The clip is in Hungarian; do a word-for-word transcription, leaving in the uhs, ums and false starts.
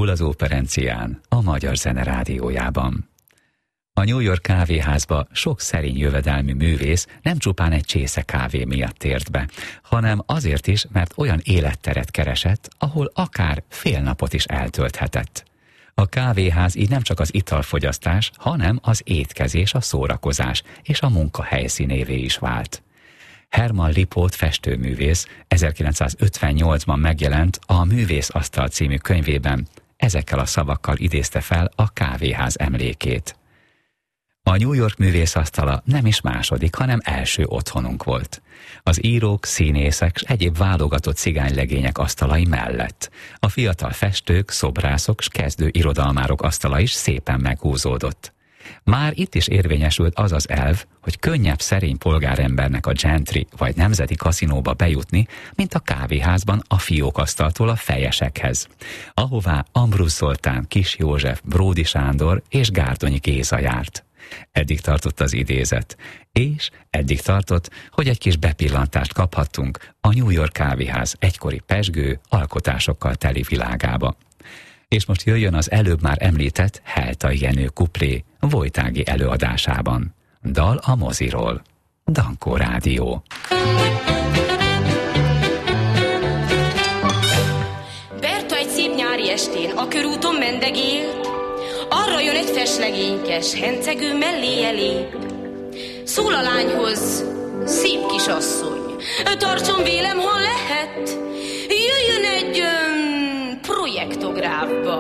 Túl az Operencián, a Magyar Zene Rádiójában. A New York kávéházba sok szerény jövedelmű művész nem csupán egy csésze kávé miatt tért be, hanem azért is, mert olyan életteret keresett, ahol akár fél napot is eltölthetett. A kávéház így nem csak az italfogyasztás, hanem az étkezés, a szórakozás és a munka helyszínévé is vált. Herman Lipót festőművész ezerkilencszázötvennyolcban megjelent a Művészasztal című könyvében, ezekkel a szavakkal idézte fel a kávéház emlékét. A New York művészasztala nem is második, hanem első otthonunk volt. Az írók, színészek s egyéb válogatott cigánylegények asztalai mellett. A fiatal festők, szobrászok s kezdő irodalmárok asztala is szépen meghúzódott. Már itt is érvényesült az az elv, hogy könnyebb szerény polgárembernek a Gentry vagy nemzeti kaszinóba bejutni, mint a kávéházban a fiókasztaltól a fejesekhez, ahová Ambrus Zoltán, Kiss József, Bródi Sándor és Gárdonyi Géza járt. Eddig tartott az idézet, és eddig tartott, hogy egy kis bepillantást kaphattunk a New York kávéház egykori pezsgő, alkotásokkal teli világába. És most jöjjön az előbb már említett Heltai Jenő kuplé Vojtági előadásában. Dal a moziról. Dankó Rádió. Berta egy szép nyári estén a körúton mendegélt, arra jön egy feslegénykes, hencegő melléje lép. Szól a lányhoz, szép kisasszony, tartson vélem, ha lehet, jöjjön egy öm, projektográfba.